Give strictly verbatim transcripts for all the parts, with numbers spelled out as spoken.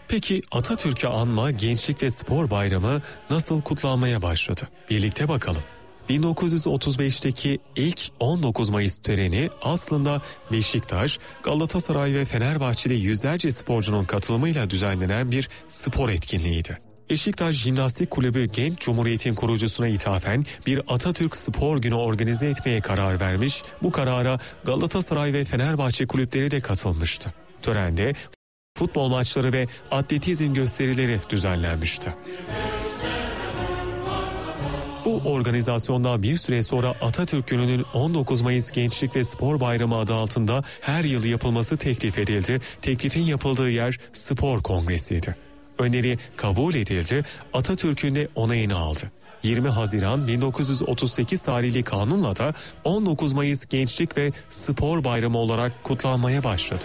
Peki Atatürk'ü anma Gençlik ve Spor Bayramı nasıl kutlanmaya başladı? Birlikte bakalım. bin dokuz yüz otuz beşteki ilk on dokuz Mayıs töreni aslında Beşiktaş, Galatasaray ve Fenerbahçeli yüzlerce sporcunun katılımıyla düzenlenen bir spor etkinliğiydi. Beşiktaş Jimnastik Kulübü Genç Cumhuriyet'in kurucusuna ithafen bir Atatürk Spor Günü organize etmeye karar vermiş, bu karara Galatasaray ve Fenerbahçe kulüpleri de katılmıştı. Törende futbol maçları ve atletizm gösterileri düzenlenmişti. Bu organizasyondan bir süre sonra Atatürk Günü'nün on dokuz Mayıs Gençlik ve Spor Bayramı adı altında her yıl yapılması teklif edildi. Teklifin yapıldığı yer spor kongresiydi. Öneri kabul edildi, Atatürk'ün de onayını aldı. yirmi Haziran bin dokuz yüz otuz sekiz tarihli kanunla da on dokuz Mayıs Gençlik ve Spor Bayramı olarak kutlanmaya başladı.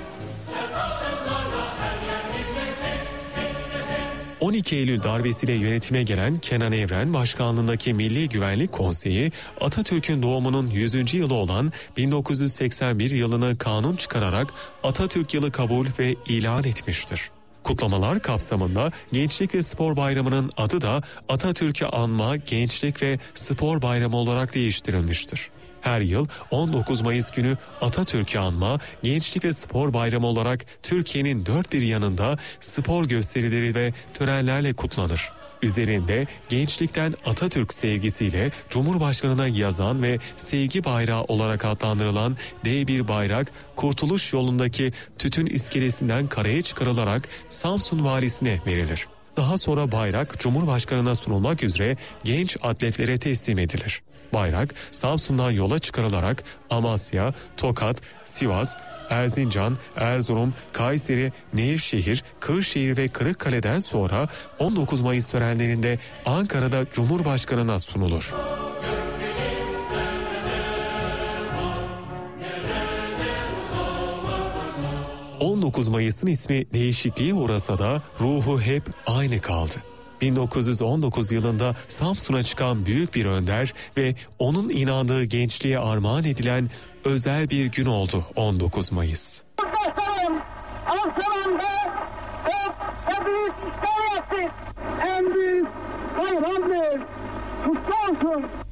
on iki Eylül darbesiyle yönetime gelen Kenan Evren başkanlığındaki Milli Güvenlik Konseyi, Atatürk'ün doğumunun yüzüncü yılı olan bin dokuz yüz seksen bir yılını kanun çıkararak Atatürk Yılı kabul ve ilan etmiştir. Kutlamalar kapsamında Gençlik ve Spor Bayramı'nın adı da Atatürk'ü anma Gençlik ve Spor Bayramı olarak değiştirilmiştir. Her yıl on dokuz Mayıs günü Atatürk'ü anma Gençlik ve Spor Bayramı olarak Türkiye'nin dört bir yanında spor gösterileri ve törenlerle kutlanır. Üzerinde gençlikten Atatürk sevgisiyle Cumhurbaşkanı'na yazan ve sevgi bayrağı olarak adlandırılan D bir bayrak, Kurtuluş Yolu'ndaki tütün iskelesinden karaya çıkarılarak Samsun valisine verilir. Daha sonra bayrak Cumhurbaşkanı'na sunulmak üzere genç atletlere teslim edilir. Bayrak Samsun'dan yola çıkarılarak Amasya, Tokat, Sivas, Erzincan, Erzurum, Kayseri, Nevşehir, Kırşehir ve Kırıkkale'den sonra on dokuz Mayıs törenlerinde Ankara'da Cumhurbaşkanı'na sunulur. on dokuz Mayıs'ın ismi değişikliğe uğrasa da ruhu hep aynı kaldı. bin dokuz yüz on dokuz yılında Samsun'a çıkan büyük bir önder ve onun inandığı gençliğe armağan edilen özel bir gün oldu on dokuz Mayıs. Başkanım, Amsterdam'da çok büyük işler yaptık. En büyük bayramdır. Kutlu olsun.